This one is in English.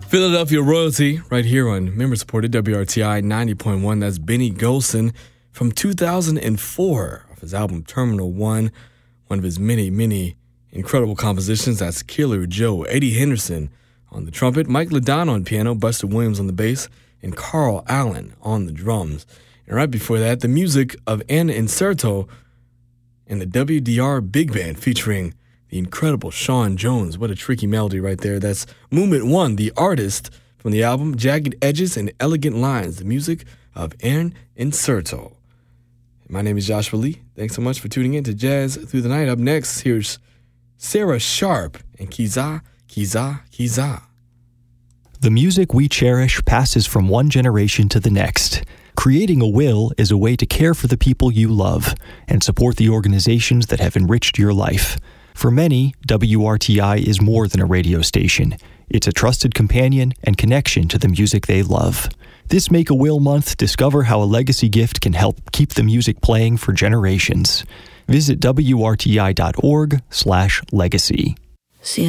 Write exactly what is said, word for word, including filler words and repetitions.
Philadelphia Royalty, right here on member-supported W R T I ninety point one. That's Benny Golson from two thousand four off his album Terminal One. One of his many, many incredible compositions. That's Killer Joe. Eddie Henderson on the trumpet, Mike LaDonna on piano, Buster Williams on the bass, and Carl Allen on the drums. And right before that, the music of Anna Incerto and the W D R Big Band featuring the incredible Sean Jones. What a tricky melody right there. That's Movement One, the artist from the album Jagged Edges and Elegant Lines, the music of Anna Incerto. My name is Joshua Lee. Thanks so much for tuning in to Jazz Through the Night. Up next, here's Sarah Sharp and Kiza, Kiza, Kiza. The music we cherish passes from one generation to the next. Creating a will is a way to care for the people you love and support the organizations that have enriched your life. For many, W R T I is more than a radio station. It's a trusted companion and connection to the music they love. This Make a Will month, discover how a legacy gift can help keep the music playing for generations. Visit W R T I dot org slash legacy.